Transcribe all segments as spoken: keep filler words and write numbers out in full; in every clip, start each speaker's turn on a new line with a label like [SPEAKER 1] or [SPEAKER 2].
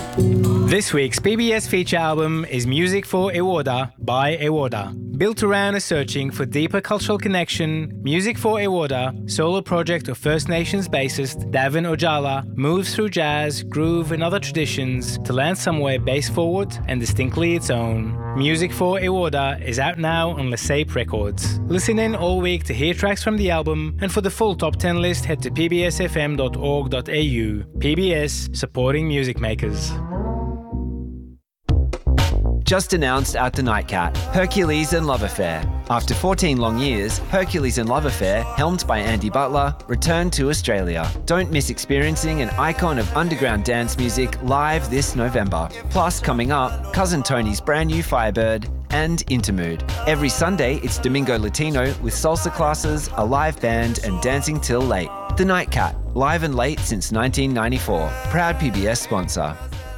[SPEAKER 1] This week's P B S feature album is Music for Ewoda by Ewoda. Built around a searching for deeper cultural connection, Music for Ewoda, solo project of First Nations bassist Davin Ojala, moves through jazz, groove and other traditions to land somewhere bass-forward and distinctly its own. Music for Ewoda is out now on Lesape Records. Listen in all week to hear tracks from the album, and for the full top ten list head to p b s f m dot org dot a u. P B S, supporting music makers.
[SPEAKER 2] Just announced at the Nightcat, Hercules and Love Affair. After fourteen long years, Hercules and Love Affair, helmed by Andy Butler, returned to Australia. Don't miss experiencing an icon of underground dance music live this November. Plus, coming up, Cousin Tony's brand new Firebird and Intermood. Every Sunday, it's Domingo Latino with salsa classes, a live band and dancing till late. The Nightcat, live and late since nineteen ninety-four. Proud P B S sponsor.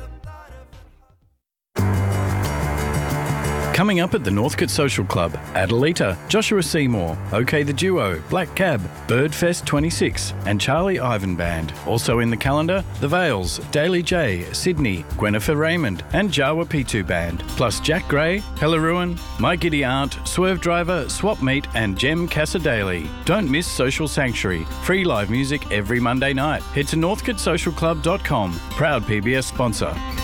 [SPEAKER 3] Coming up at the Northcote Social Club, Adelita, Joshua Seymour, OK the Duo, Black Cab, Birdfest twenty-six and Charlie Ivan Band. Also in the calendar, The Vales, Daily J, Sydney, Gwennifer Raymond and Jawa Pitu Band. Plus Jack Gray, Hella Ruin, My Giddy Aunt, Swerve Driver, Swap Meet and Jem Casadale. Don't miss Social Sanctuary. Free live music every Monday night. Head to northcote social club dot com. Proud P B S sponsor.